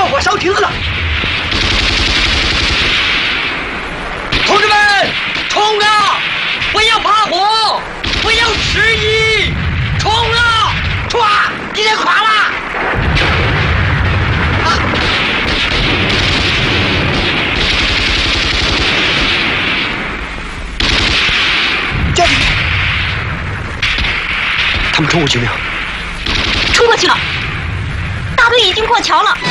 火烧停了。同志们，冲啊！不要怕火，不要迟疑，冲啊！唰，敌人垮了！啊！将军，他们冲过去没有？ 冲过去了，大队已经过桥了。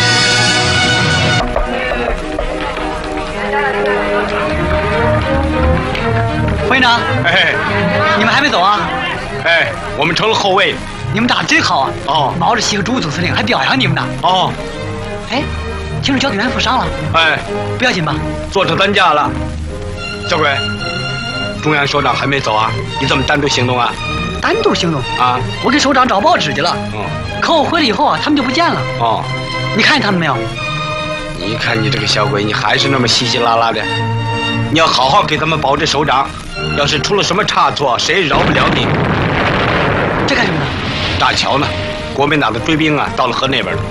会长， 哎， 你们还没走啊？ 哎，我们成了后卫。 你们打得真好啊！ 哦， 毛主席和朱总司令还表扬你们呢。 哦， 哎，听说交警员负伤了。 哎， 不要紧吧？ 坐车担架了。小鬼，中央首长还没走啊？你怎么单独行动啊？ 单独行动啊？ 我给首长找报纸去了。可我回来以后啊，他们就不见了。 哦， 你看见他们没有？ 你看你这个小鬼，你还是那么稀稀拉拉的。你要好好给他们保着首长，要是出了什么差错，谁也饶不了你。 这干什么呢？ 大桥呢？国民党的追兵啊，到了河那边了。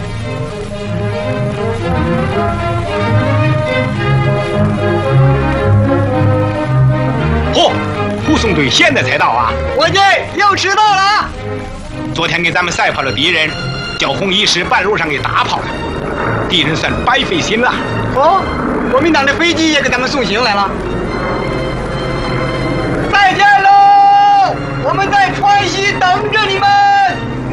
嚯，护送队现在才到啊！ 我队又迟到了啊！ 昨天给咱们赛跑的敌人，焦红一时半路上给打跑了，敌人算白费心了。 哦，国民党的飞机也给咱们送行来了。再见喽！我们在川西等着你们。